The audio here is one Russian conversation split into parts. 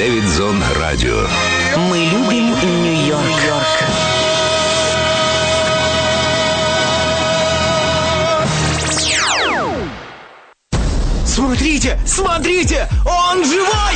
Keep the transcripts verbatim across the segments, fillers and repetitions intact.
Дэвидзон Радио. Мы любим Нью-Йорк. Смотрите, смотрите, он живой!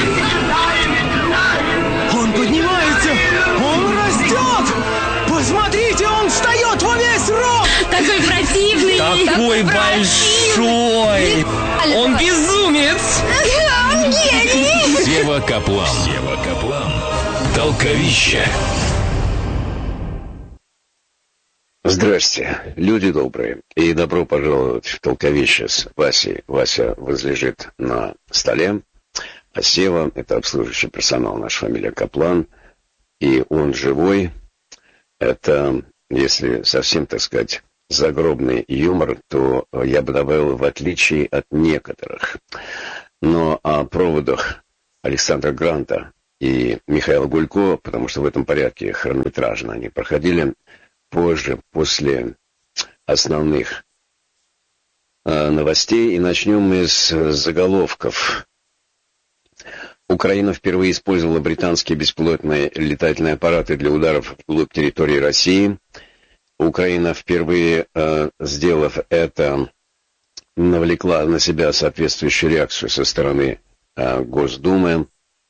Он поднимается, он растет! Посмотрите, он встает во весь рост! Такой противный! Такой большой! Он безумец! Он гений! Сева Каплан. Сева Каплан. Толковище. Здрасте, люди добрые, и добро пожаловать в Толковище с Васей. Вася возлежит на столе, а Сева — это обслуживающий персонал, наша фамилия Каплан, и он живой. Это, если совсем, так сказать, загробный юмор, то я бы добавил в отличие от некоторых. Но о проводах Александра Гранта и Михаила Гулько, потому что в этом порядке хронометражно они проходили, позже, после основных э, новостей. И начнем мы с заголовков. Украина впервые использовала британские беспилотные летательные аппараты для ударов вглубь территории России. Украина, впервые э, сделав это, навлекла на себя соответствующую реакцию со стороны э, Госдумы.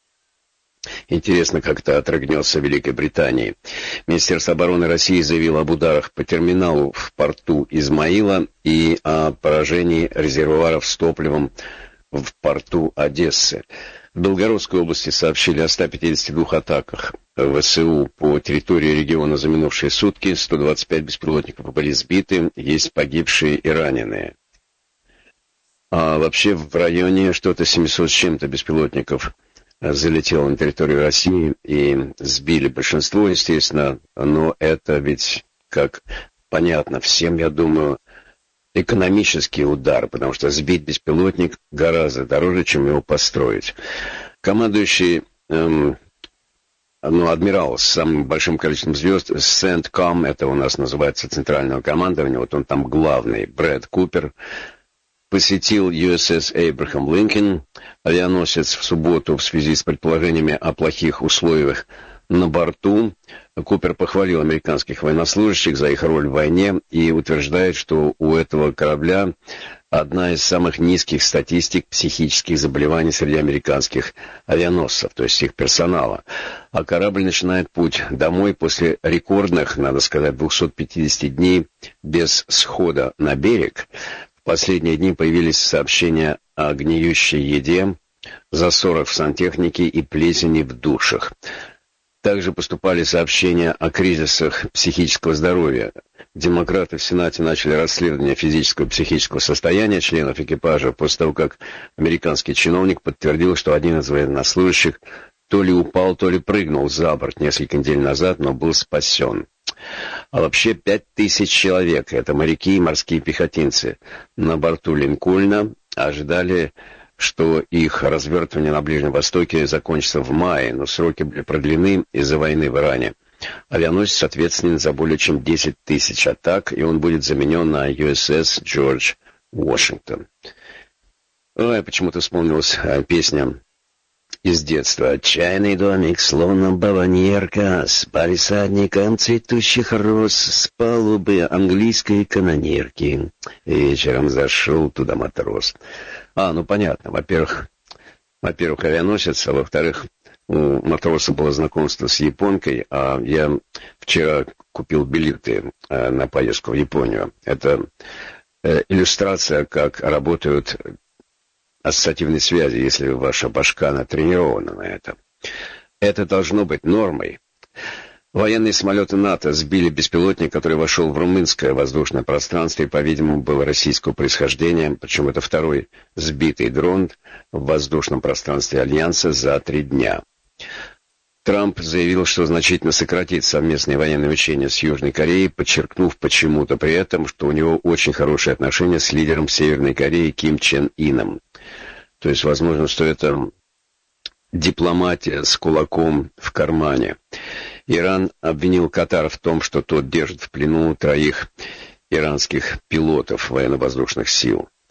Интересно, как это отрыгнется в Великой Британии. Министерство обороны России заявило об ударах по терминалу в порту Измаила и о поражении резервуаров с топливом в порту Одессы. В Белгородской области сообщили о ста пятидесяти двух атаках ВСУ по территории региона за минувшие сутки. сто двадцать пять беспилотников были сбиты, есть погибшие и раненые. А вообще в районе что-то семьсот с чем-то беспилотников залетело на территорию России и сбили большинство, естественно, но это ведь, как понятно всем, я думаю, экономический удар, потому что сбить беспилотник гораздо дороже, чем его построить. Командующий, эм, ну, адмирал с самым большим количеством звезд, Сент-Ком, это у нас называется центрального командования, вот он там главный, Брэд Купер, посетил ю эс эс Эйбрахам Линкольн, авианосец, в субботу в связи с предположениями о плохих условиях на борту. Купер похвалил американских военнослужащих за их роль в войне и утверждает, что у этого корабля одна из самых низких статистик психических заболеваний среди американских авианосцев, то есть их персонала. А корабль начинает путь домой после рекордных, надо сказать, двухсот пятидесяти дней без схода на берег. В последние дни появились сообщения о гниющей еде, засорах в сантехнике и плесени в душах. Также поступали сообщения о кризисах психического здоровья. Демократы в Сенате начали расследование физического и психического состояния членов экипажа после того, как американский чиновник подтвердил, что один из военнослужащих то ли упал, то ли прыгнул за борт несколько недель назад, но был спасен. А вообще пять тысяч человек, это моряки и морские пехотинцы, на борту Линкольна ожидали, что их развертывание на Ближнем Востоке закончится в мае, но сроки были продлены из-за войны в Иране. Авианосец ответственен за более чем десять тысяч атак, и он будет заменен на ю эс эс Джордж Вашингтон. Ой, почему-то вспомнилась песня из детства. «Чайный домик, словно балоньерка, с палисадником цветущих роз, с палубы английской канонерки. Вечером зашел туда матрос». А, ну понятно. Во-первых, во-первых, авианосец, а во-вторых, у матроса было знакомство с японкой, а я вчера купил билеты на поездку в Японию. Это иллюстрация, как работают ассоциативные связи, если ваша башка натренирована на это. Это должно быть нормой. Военные самолеты НАТО сбили беспилотник, который вошел в румынское воздушное пространство и, по-видимому, был российского происхождения, причем это второй сбитый дрон в воздушном пространстве Альянса за три дня. Трамп заявил, что значительно сократит совместные военные учения с Южной Кореей, подчеркнув почему-то при этом, что у него очень хорошие отношения с лидером Северной Кореи Ким Чен Ином. То есть, возможно, что это дипломатия с кулаком в кармане. Иран обвинил Катар в том, что тот держит в плену троих иранских пилотов военно-воздушных сил.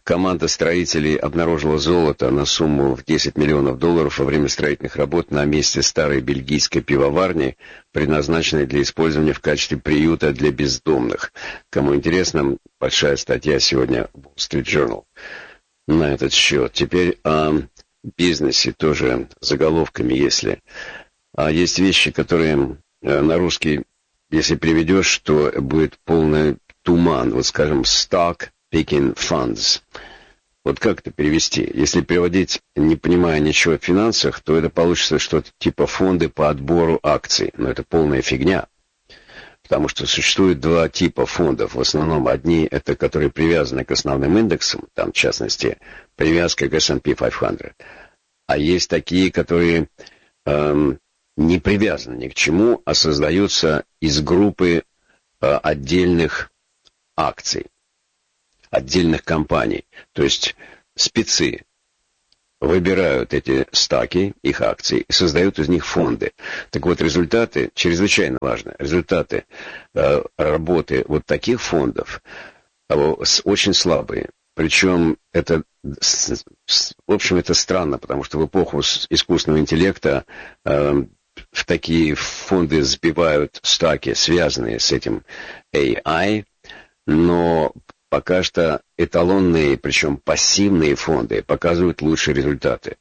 Команда строителей обнаружила золото на сумму в десять миллионов долларов во время строительных работ на месте старой бельгийской пивоварни, предназначенной для использования в качестве приюта для бездомных. Кому интересно, большая статья сегодня в Wall Street Journal на этот счет. Теперь о бизнесе тоже заголовками, если. А есть вещи, которые на русский, если переведешь, то будет полный туман. Вот, скажем, stock picking funds. Вот как это перевести? Если переводить, не понимая ничего в финансах, то это получится что-то типа фонды по отбору акций. Но это полная фигня. Потому что существует два типа фондов. В основном одни, это которые привязаны к основным индексам, там, в частности, привязка к эс энд пи пятьсот. А есть такие, которые эм, не привязаны ни к чему, а создаются из группы э, отдельных акций, отдельных компаний. То есть спецы выбирают эти стаки, их акции, и создают из них фонды. Так вот, результаты, чрезвычайно важно, результаты э, работы вот таких фондов э, очень слабые. Причем это, в общем, это странно, потому что в эпоху искусственного интеллекта э, в такие фонды сбивают стаки, связанные с этим эй ай, но пока что эталонные, причем пассивные фонды показывают лучшие результаты.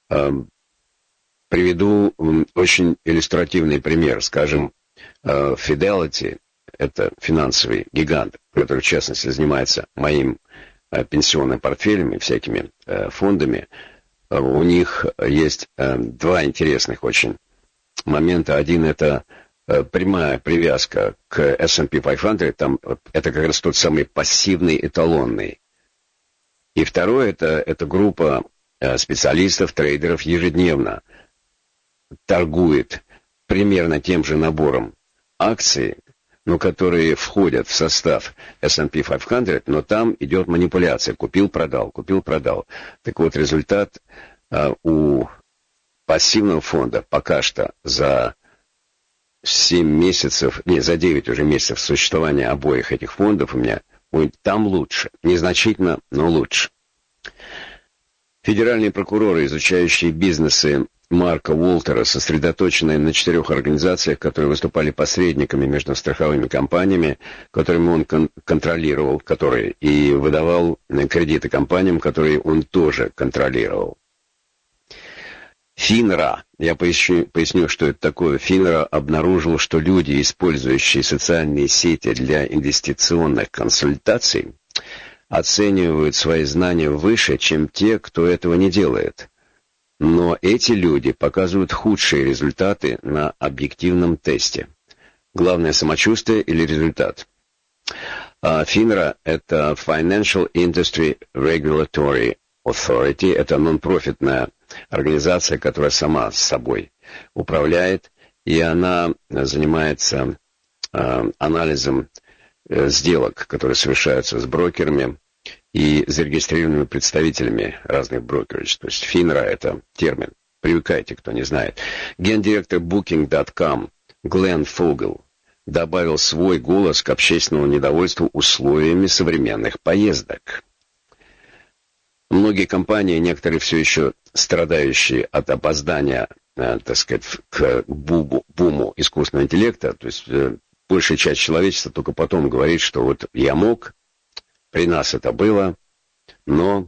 Приведу очень иллюстративный пример. Скажем, Fidelity, это финансовый гигант, который, в частности, занимается моим пенсионным портфелем и всякими фондами. У них есть два интересных очень момента. Один — это прямая привязка к эс энд пи пятьсот, там, это как раз тот самый пассивный эталонный. И второе, это, это группа специалистов, трейдеров ежедневно торгует примерно тем же набором акций, но которые входят в состав эс энд пи пятьсот, но там идет манипуляция. Купил-продал, купил-продал. Так вот, результат а, у пассивного фонда пока что за семь месяцев, не, за девять уже месяцев существования обоих этих фондов у меня будет там лучше. Незначительно, но лучше. Федеральные прокуроры, изучающие бизнесы Марка Уолтера, сосредоточенные на четырех организациях, которые выступали посредниками между страховыми компаниями, которыми он кон- контролировал, которые и выдавал кредиты компаниям, которые он тоже контролировал. Финра, я поясню, поясню, что это такое. Финра обнаружил, что люди, использующие социальные сети для инвестиционных консультаций, оценивают свои знания выше, чем те, кто этого не делает. Но эти люди показывают худшие результаты на объективном тесте. Главное — самочувствие или результат? А Финра — это Financial Industry Regulatory Authority, это нон-профитная организация, которая сама с собой управляет, и она занимается э, анализом э, сделок, которые совершаются с брокерами и зарегистрированными представителями разных брокеров. То есть Финра — это термин. Привыкайте, кто не знает. Гендиректор букинг точка ком Глен Фогел добавил свой голос к общественному недовольству условиями современных поездок. Многие компании, некоторые все еще страдающие от опоздания, э, так сказать, к бубу, буму искусственного интеллекта, то есть э, большая часть человечества только потом говорит, что вот я мог, при нас это было, но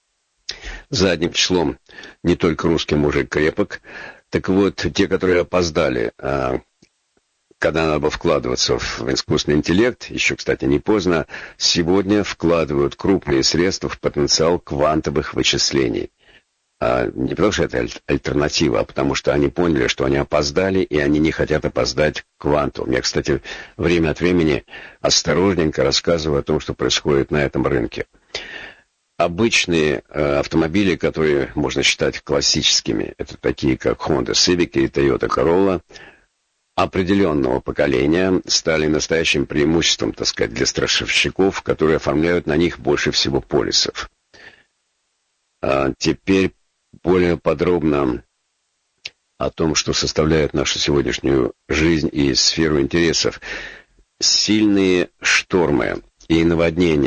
задним числом не только русский мужик крепок. Так вот, те, которые опоздали, э, когда надо было вкладываться в искусственный интеллект, еще, кстати, не поздно, сегодня вкладывают крупные средства в потенциал квантовых вычислений. А не потому что это аль- альтернатива, а потому что они поняли, что они опоздали, и они не хотят опоздать к кванту. Я, кстати, время от времени осторожненько рассказываю о том, что происходит на этом рынке. Обычные э, автомобили, которые можно считать классическими, это такие, как Honda Civic и Toyota Corolla, определенного поколения, стали настоящим преимуществом, так сказать, для страховщиков, которые оформляют на них больше всего полисов. А теперь более подробно о том, что составляет нашу сегодняшнюю жизнь и сферу интересов. Сильные штормы и наводнения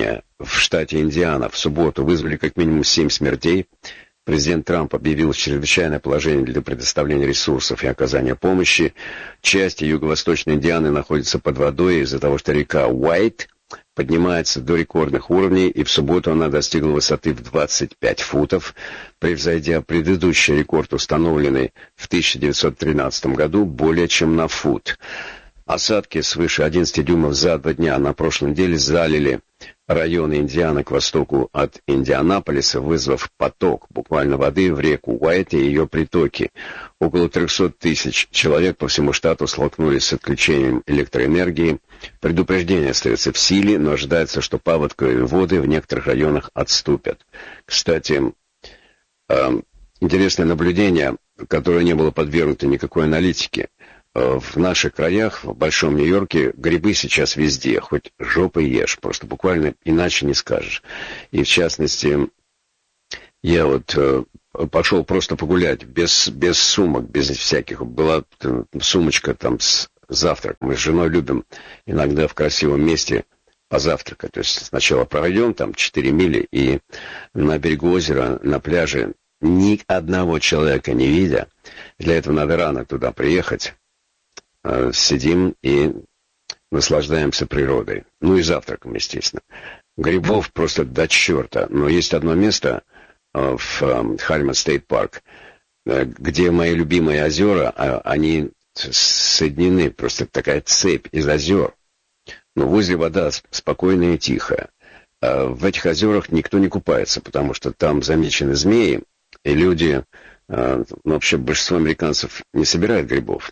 в штате Индиана в субботу вызвали как минимум семь смертей. Президент Трамп объявил чрезвычайное положение для предоставления ресурсов и оказания помощи. Части юго-восточной Индианы находятся под водой из-за того, что река Уайт поднимается до рекордных уровней, и в субботу она достигла высоты в двадцать пять футов, превзойдя предыдущий рекорд, установленный в тысяча девятьсот тринадцатом году, более чем на фут. Осадки свыше одиннадцати дюймов за два дня на прошлой неделе залили районы Индианы к востоку от Индианаполиса, вызвав поток буквально воды в реку Уайт и ее притоки. Около трехсот тысяч человек по всему штату столкнулись с отключением электроэнергии. Предупреждение остается в силе, но ожидается, что паводковые воды в некоторых районах отступят. Кстати, э, интересное наблюдение, которое не было подвергнуто никакой аналитике. В наших краях, в Большом Нью-Йорке, грибы сейчас везде, хоть жопой ешь, просто буквально иначе не скажешь. И в частности, я вот э, пошел просто погулять, без, без сумок, без всяких. Была э, сумочка там с завтраком. Мы с женой любим иногда в красивом месте позавтракать. То есть сначала пройдем там четыре мили, и на берегу озера, на пляже, ни одного человека не видя. Для этого надо рано туда приехать. Сидим и наслаждаемся природой. Ну и завтраком, естественно. Грибов просто до черта. Но есть одно место в Халлиман Стейт Парк, где мои любимые озера, они соединены, просто такая цепь из озер. Но возле вода спокойная и тихая. В этих озерах никто не купается, потому что там замечены змеи, и люди, ну, вообще большинство американцев не собирают грибов.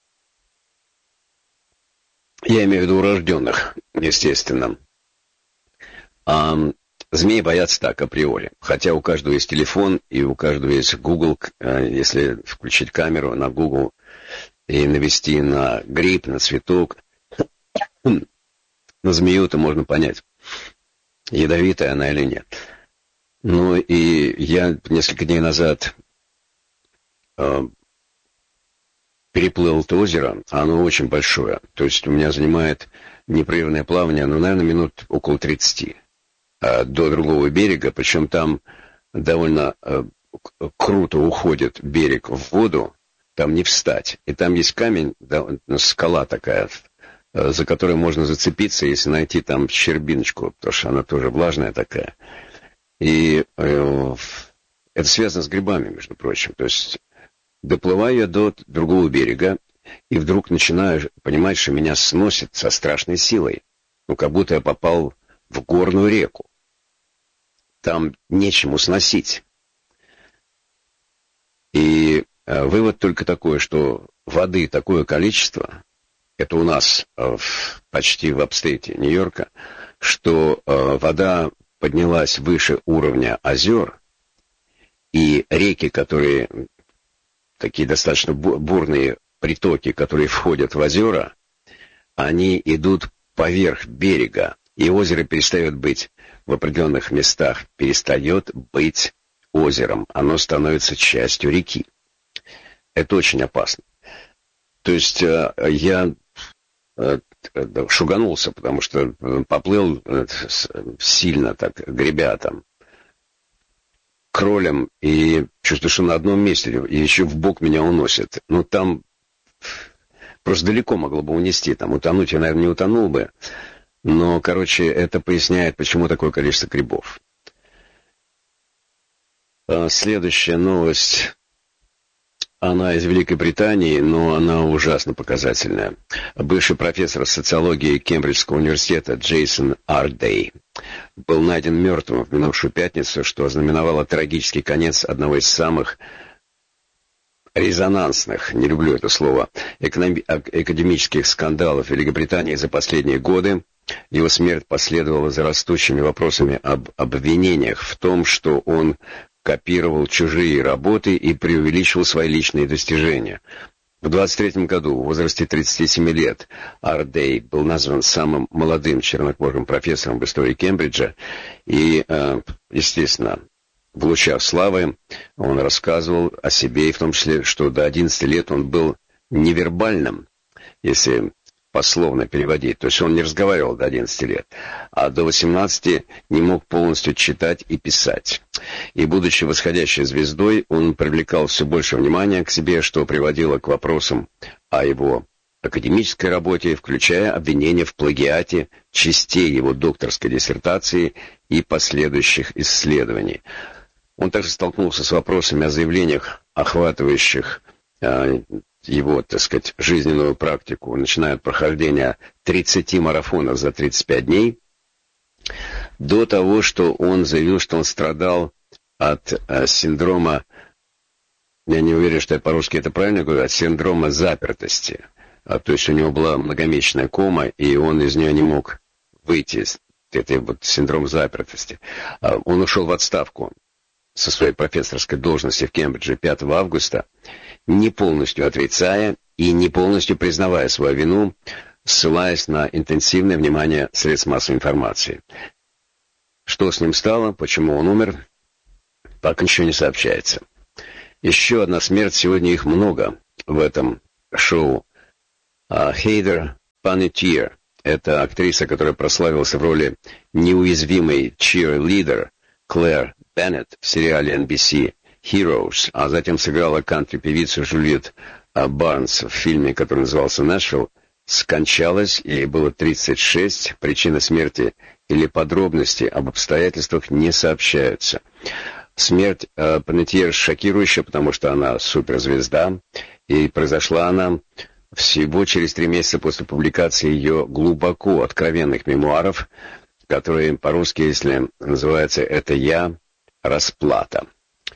Я имею в виду урожденных, естественно. А змеи боятся так априори. Хотя у каждого есть телефон, и у каждого есть Google. Если включить камеру на Google и навести на гриб, на цветок, на змею-то можно понять, ядовитая она или нет. Ну и я несколько дней назад переплыл это озеро, а оно очень большое. То есть у меня занимает непрерывное плавание, ну, наверное, минут около тридцати а, до другого берега. Причем там довольно а, круто уходит берег в воду, там не встать. И там есть камень, да, скала такая, а, за которой можно зацепиться, если найти там щербиночку, потому что она тоже влажная такая. И а, это связано с грибами, между прочим. То есть доплываю я до другого берега, и вдруг начинаю понимать, что меня сносит со страшной силой. Ну, как будто я попал в горную реку. Там нечему сносить. И э, вывод только такой, что воды такое количество, это у нас э, в, почти в апстейте Нью-Йорка, что э, вода поднялась выше уровня озер, и реки, которые... такие достаточно бурные притоки, которые входят в озера, они идут поверх берега, и озеро перестает быть в определенных местах, перестает быть озером, оно становится частью реки. Это очень опасно. То есть я шуганулся, потому что поплыл сильно так, гребя там, кролем, и чувствую, что на одном месте, и еще в бок меня уносит. Ну, там просто далеко могло бы унести, там утонуть я, наверное, не утонул бы. Но, короче, это поясняет, почему такое количество грибов. Следующая новость, она из Великобритании, но она ужасно показательная. Бывший профессор социологии Кембриджского университета Джейсон Ардей был найден мертвым в минувшую пятницу, что ознаменовало трагический конец одного из самых резонансных, не люблю это слово, экономи- академических скандалов Великобритании за последние годы. Его смерть последовала за растущими вопросами об обвинениях в том, что он копировал чужие работы и преувеличивал свои личные достижения. В двадцать третьем году, в возрасте тридцати семи лет, Ардей был назван самым молодым чернокожим профессором в истории Кембриджа. И, естественно, в лучах славы он рассказывал о себе, и в том числе, что до одиннадцати лет он был невербальным. Если беспословно переводить. То есть он не разговаривал до одиннадцати лет, а до восемнадцати не мог полностью читать и писать. И, будучи восходящей звездой, он привлекал все больше внимания к себе, что приводило к вопросам о его академической работе, включая обвинения в плагиате частей его докторской диссертации и последующих исследований. Он также столкнулся с вопросами о заявлениях, охватывающих э, его, так сказать, жизненную практику, начиная от прохождения тридцати марафонов за тридцать пять дней, до того, что он заявил, что он страдал от э, синдрома, я не уверен, что я по-русски это правильно говорю, от синдрома запертости. А, то есть у него была многомесячная кома, и он из нее не мог выйти. Это вот синдром запертости. А, он ушел в отставку со своей профессорской должности в Кембридже пятого августа, не полностью отрицая и не полностью признавая свою вину, ссылаясь на интенсивное внимание средств массовой информации. Что с ним стало, почему он умер, пока ничего не сообщается. Еще одна смерть, сегодня их много в этом шоу. Хейдер Панеттиер — это актриса, которая прославилась в роли неуязвимой cheerleader Клэр Беннет в сериале эн би си Heroes, а затем сыграла кантри-певицу Джульет Барнс в фильме, который назывался «Нэшвилл», скончалась, ей было тридцать шесть, причина смерти или подробности об обстоятельствах не сообщаются. Смерть э, Панеттиер шокирующая, потому что она суперзвезда, и произошла она всего через три месяца после публикации ее глубоко откровенных мемуаров, которые по-русски, если называется «Это я, расплата».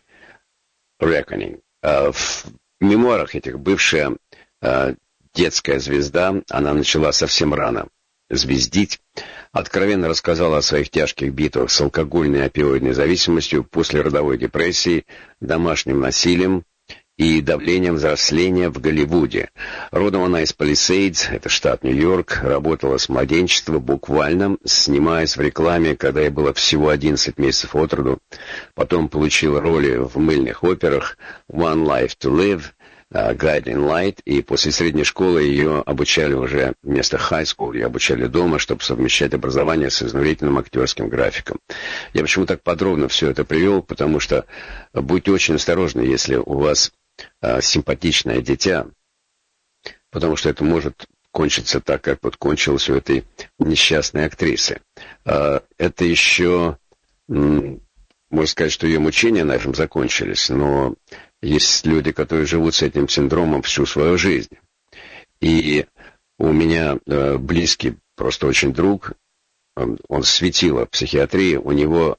Reckoning. В мемуарах этих бывшая детская звезда, она начала совсем рано звездить, откровенно рассказала о своих тяжких битвах с алкогольной и опиоидной зависимостью, послеродовой депрессией, домашним насилием и давлением взросления в Голливуде. Родом она из Палисейдс, это штат Нью-Йорк, работала с младенчества, буквально снимаясь в рекламе, когда ей было всего одиннадцать месяцев от роду. Потом получила роли в мыльных операх «One Life to Live», «Guiding Light», и после средней школы ее обучали уже вместо high school, ее обучали дома, чтобы совмещать образование с изнурительным актерским графиком. Я почему так подробно все это привел, потому что будьте очень осторожны, если у вас симпатичное дитя, потому что это может кончиться так, как вот кончилось у этой несчастной актрисы. Это еще, можно сказать, что ее мучения на этом закончились, но есть люди, которые живут с этим синдромом всю свою жизнь. И у меня близкий, просто очень друг, он светило в психиатрии, у него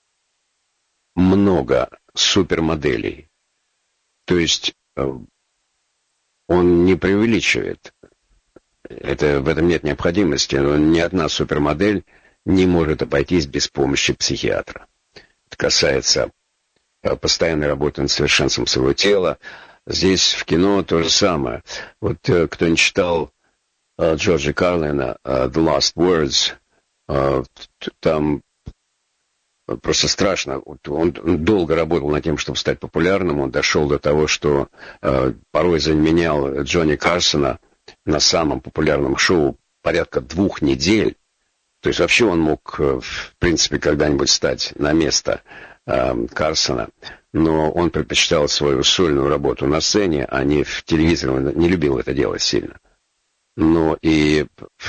много супермоделей. То есть он не преувеличивает. Это, в этом нет необходимости, но ни одна супермодель не может обойтись без помощи психиатра. Это касается постоянной работы над совершенством своего тела. Здесь в кино то же самое. Вот кто не читал Джорджа Карлина «The Last Words», там просто страшно. Он долго работал над тем, чтобы стать популярным. Он дошел до того, что э, порой заменял Джонни Карсона на самом популярном шоу порядка двух недель. То есть вообще он мог, в принципе, когда-нибудь стать на место э, Карсона. Но он предпочитал свою сольную работу на сцене, а не в телевизоре. Он не любил это делать сильно. Но и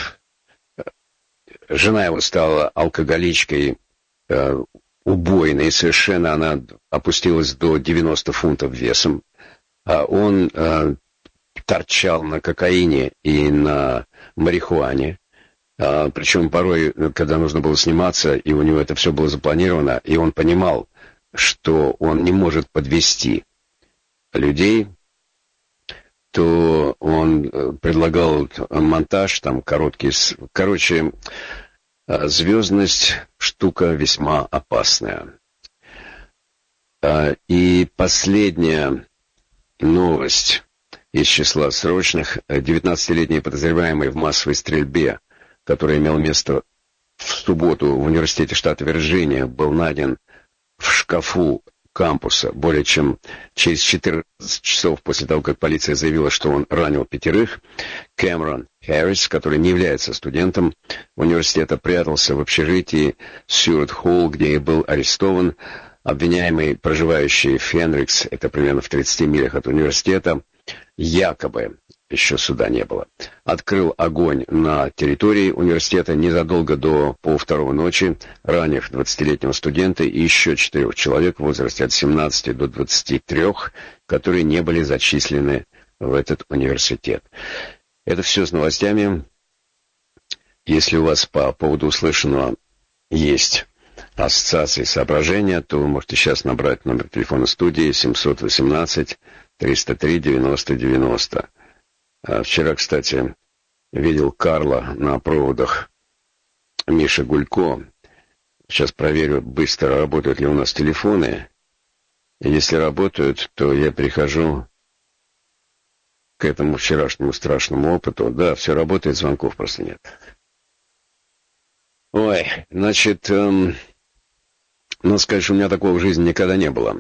жена его стала алкоголичкой, убойной, совершенно она опустилась до девяноста фунтов весом. А он э, торчал на кокаине и на марихуане. А, причем порой, когда нужно было сниматься, и у него это все было запланировано, и он понимал, что он не может подвести людей, то он предлагал монтаж, там короткий... Короче, звездность — штука весьма опасная. И последняя новость из числа срочных. девятнадцатилетний подозреваемый в массовой стрельбе, которая имела место в субботу в университете штата Вирджиния, был найден в шкафу кампуса. Более чем через четырнадцать часов после того, как полиция заявила, что он ранил пятерых, Кэмерон Харрис, который не является студентом университета, прятался в общежитии Сьюарт-Холл, где и был арестован. Обвиняемый, проживающий в Хендрикс, это примерно в тридцати милях от университета, якобы, еще суда не было, открыл огонь на территории университета незадолго до полвторого ночи, ранив двадцатилетнего студента и еще четырех человек в возрасте от семнадцати до двадцати трёх, которые не были зачислены в этот университет. Это все с новостями. Если у вас по поводу услышанного есть ассоциации, соображения, то вы можете сейчас набрать номер телефона студии семь один восемь триста три девяносто девяносто. А вчера, кстати, видел Карла на проводах Миша Гулько. Сейчас проверю быстро, работают ли у нас телефоны. И если работают, то я прихожу к этому вчерашнему страшному опыту. Да, все работает, звонков просто нет. Ой, значит, эм, надо сказать, что у меня такого в жизни никогда не было.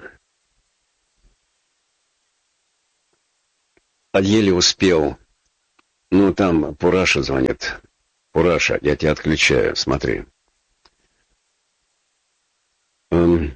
Еле успел. Ну, там Пураша звонит. Пураша, я тебя отключаю, смотри. Эм,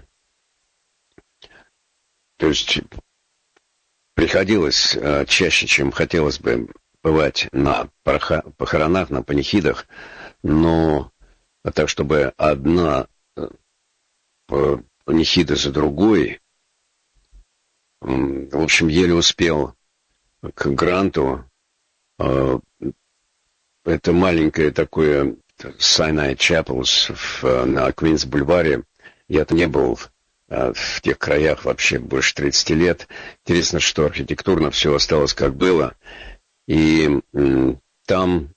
то есть приходилось э, чаще, чем хотелось бы, бывать на похоронах, на панихидах, но так, чтобы одна э, панихида за другой, э, в общем, еле успел к Гранту. Uh, это маленькое такое Sinai Chapels в, на Квинс-бульваре. Я-то не был uh, в тех краях вообще больше тридцати лет. Интересно, что архитектурно все осталось как было. И м, там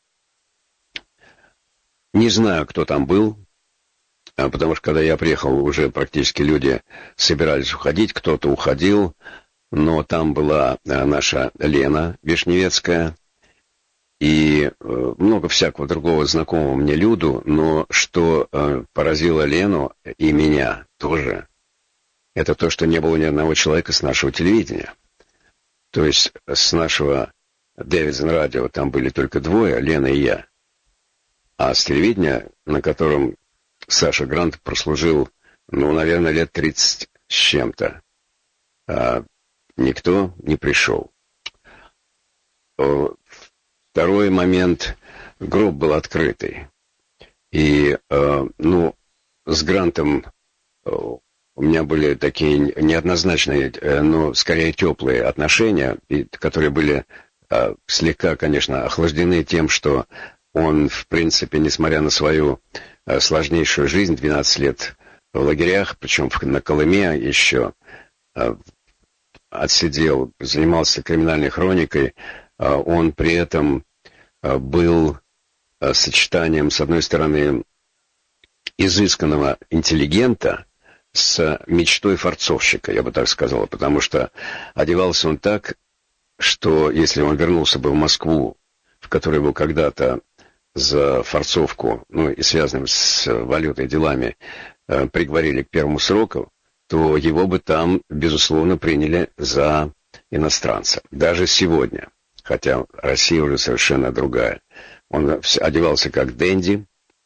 не знаю, кто там был, а, потому что когда я приехал, уже практически люди собирались уходить, кто-то уходил, но там была а, наша Лена Вишневецкая, и э, много всякого другого знакомого мне люду, но что э, поразило Лену и меня тоже, это то, что не было ни одного человека с нашего телевидения. То есть с нашего Дэвидсон радио там были только двое, Лена и я. А с телевидения, на котором Саша Грант прослужил, ну, наверное, лет тридцать с чем-то, а никто не пришел. Второй момент, гроб был открытый. И, э, ну, с Грантом э, у меня были такие неоднозначные, э, но скорее теплые отношения, и, которые были э, слегка, конечно, охлаждены тем, что он, в принципе, несмотря на свою э, сложнейшую жизнь, двенадцать лет в лагерях, причем на Колыме еще, э, отсидел, занимался криминальной хроникой, он при этом был сочетанием, с одной стороны, изысканного интеллигента с мечтой форцовщика, я бы так сказал, потому что одевался он так, что если он вернулся бы в Москву, в которой его когда-то за форцовку, ну и связанным с валютой делами, приговорили к первому сроку, то его бы там, безусловно, приняли за иностранца. Даже сегодня. Хотя Россия уже совершенно другая. Он одевался как денди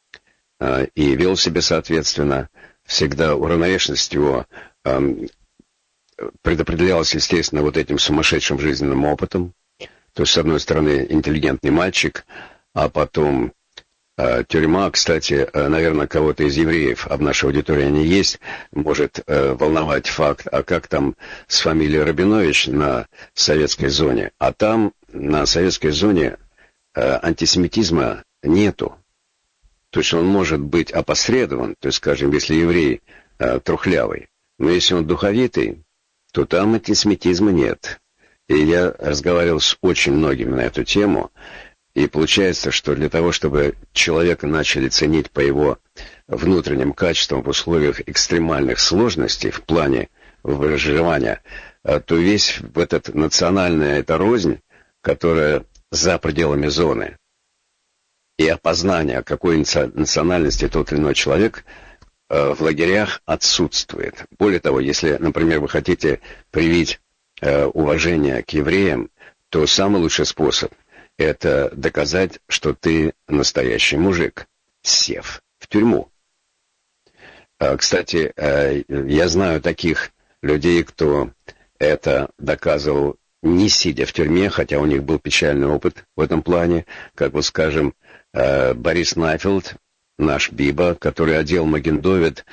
э, и вел себя соответственно. Всегда уравновешенность его э, предопределялась, естественно, вот этим сумасшедшим жизненным опытом. То есть, с одной стороны, интеллигентный мальчик, а потом э, тюрьма. Кстати, э, наверное, кого-то из евреев, об нашей аудитории они есть, может э, волновать факт, а как там с фамилией Рабинович на советской зоне. А там на советской зоне э, антисемитизма нету. То есть он может быть опосредован, то есть, скажем, если еврей э, трухлявый, но если он духовитый, то там антисемитизма нет. И я разговаривал с очень многими на эту тему, и получается, что для того, чтобы человека начали ценить по его внутренним качествам в условиях экстремальных сложностей в плане выживания, то весь в этот национальная эта рознь, которая за пределами зоны, и опознание, какой национальности тот или иной человек, в лагерях отсутствует. Более того, если, например, вы хотите привить уважение к евреям, то самый лучший способ – это доказать, что ты настоящий мужик, сев в тюрьму. Кстати, я знаю таких людей, кто это доказывал, не сидя в тюрьме, хотя у них был печальный опыт в этом плане, как вот, скажем, Борис Найфелд, наш Биба, который одел Маген-Довид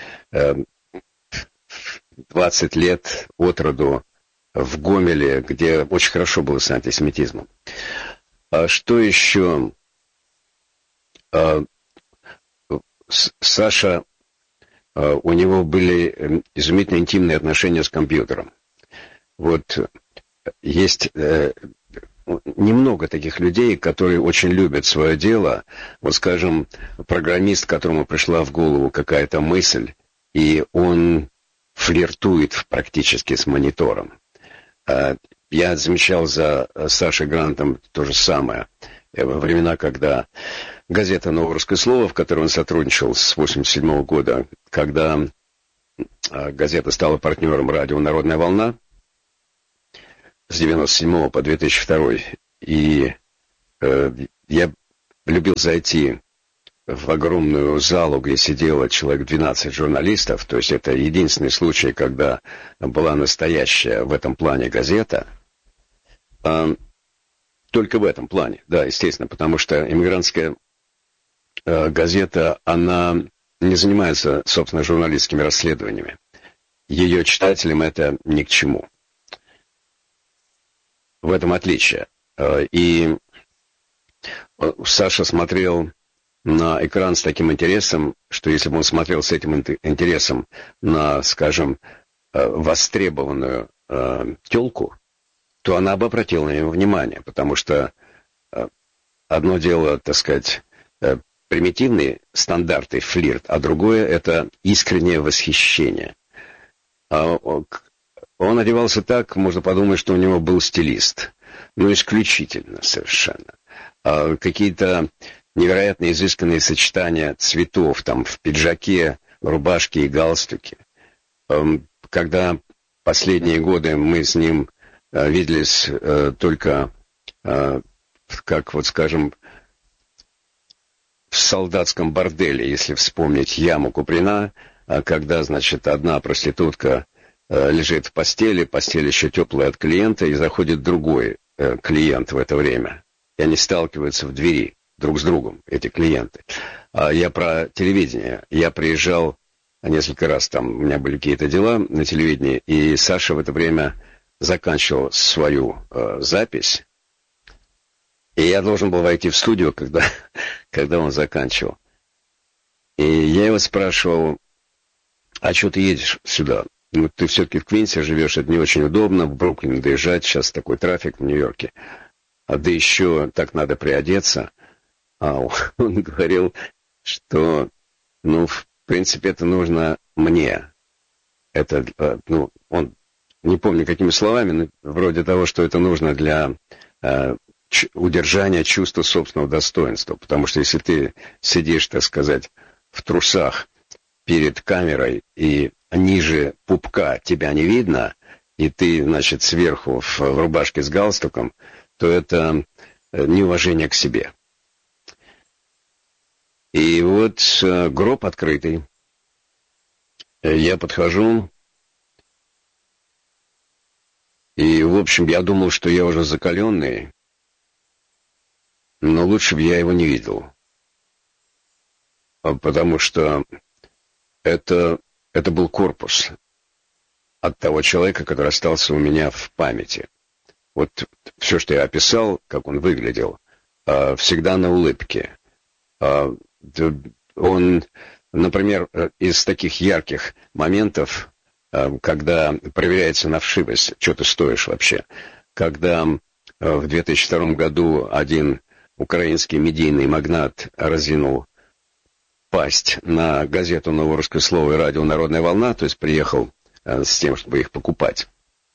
двадцать лет от роду в Гомеле, где очень хорошо было с антисемитизмом. А что еще? А, Саша, а, у него были изумительно интимные отношения с компьютером. Вот есть э, немного таких людей, которые очень любят свое дело. Вот, скажем, программист, которому пришла в голову какая-то мысль, и он флиртует практически с монитором. Я замечал за Сашей Грантом то же самое. Во времена, когда газета «Новое русское слово», в которой он сотрудничал с восемьдесят седьмого года, когда газета стала партнером радио «Народная волна», с девяносто седьмого по две тысячи второй, и э, я любил зайти в огромную залу, где сидело человек двенадцать журналистов, то есть это единственный случай, когда была настоящая в этом плане газета. А, только в этом плане, да, естественно, потому что иммигрантская а, газета, она не занимается, собственно, журналистскими расследованиями. Ее читателям это ни к чему. В этом отличие. И Саша смотрел на экран с таким интересом, что если бы он смотрел с этим интересом на, скажем, востребованную тёлку, то она бы обратила на него внимание, потому что одно дело, так сказать, примитивные стандарты, флирт, а другое — это искреннее восхищение. Он одевался так, можно подумать, что у него был стилист. Ну, исключительно совершенно. А какие-то невероятно изысканные сочетания цветов, там, в пиджаке, рубашке и галстуке. Когда последние годы мы с ним виделись только, как вот, скажем, в солдатском борделе, если вспомнить Яму Куприна, когда, значит, одна проститутка лежит в постели, постель еще теплая от клиента, и заходит другой э, клиент в это время. И они сталкиваются в двери друг с другом, эти клиенты. А я про телевидение. Я приезжал несколько раз, там у меня были какие-то дела на телевидении, и Саша в это время заканчивал свою э, запись, и я должен был войти в студию, когда, когда он заканчивал. И я его спрашивал: а что ты едешь сюда? Ну, ты все-таки в Квинсе живешь, это не очень удобно, в Бруклин доезжать, сейчас такой трафик в Нью-Йорке. А да еще так надо приодеться. А он говорил, что, ну, в принципе, это нужно мне. Это, ну, он, не помню какими словами, но вроде того, что это нужно для э, ч- удержания чувства собственного достоинства. Потому что если ты сидишь, так сказать, в трусах перед камерой, и ниже пупка тебя не видно, и ты, значит, сверху в, в рубашке с галстуком, то это неуважение к себе. И вот э, гроб открытый. Я подхожу, и, в общем, я думал, что я уже закаленный, но лучше бы я его не видел. Потому что это, это был корпус от того человека, который остался у меня в памяти. Вот все, что я описал, как он выглядел, всегда на улыбке. Он, например, из таких ярких моментов, когда проверяется на вшивость, что ты стоишь вообще, когда в две тысячи втором году один украинский медийный магнат разинул пасть на газету «Новое русское слово» и радио «Народная волна», то есть приехал с тем, чтобы их покупать,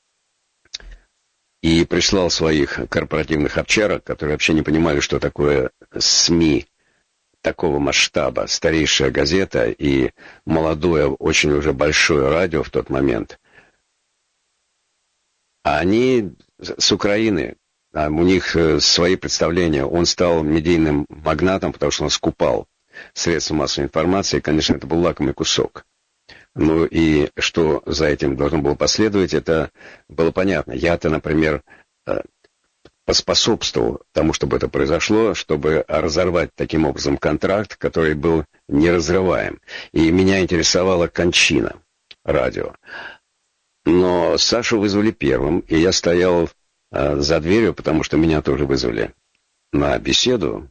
и прислал своих корпоративных овчарок, которые вообще не понимали, что такое СМИ такого масштаба, старейшая газета и молодое, очень уже большое радио в тот момент, они с Украины, у них свои представления. Он стал медийным магнатом, потому что он скупал средства массовой информации, и, конечно, это был лакомый кусок. Ну и что за этим должно было последовать, это было понятно. Я-то, например, поспособствовал тому, чтобы это произошло, чтобы разорвать таким образом контракт, который был неразрываем. И меня интересовала кончина радио. Но Сашу вызвали первым, и я стоял э, за дверью, потому что меня тоже вызвали на беседу.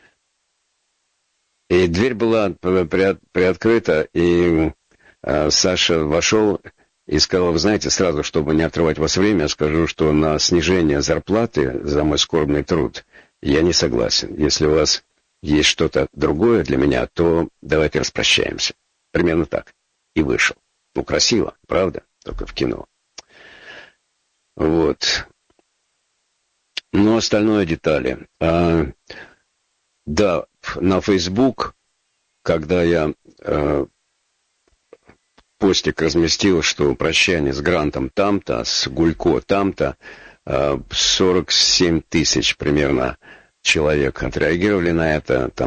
И дверь была при, приоткрыта, и э, Саша вошел и сказал: вы знаете, сразу, чтобы не отрывать вас время, я скажу, что на снижение зарплаты за мой скорбный труд я не согласен. Если у вас есть что-то другое для меня, то давайте распрощаемся. Примерно так. И вышел. Ну, красиво, правда? Только в кино. Вот. Но остальное детали. А, да, на Facebook, когда я а, постик разместил, что прощание с Грантом там-то, с Гулько там-то, а, сорок семь тысяч примерно человек отреагировали на это. Там